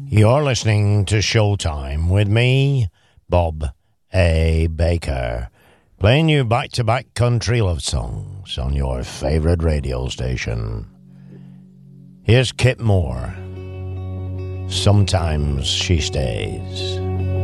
You're listening to Showtime with me, Bob A. Baker, playing you back-to-back country love songs on your favorite radio station. Here's Kip Moore. Sometimes She Stays.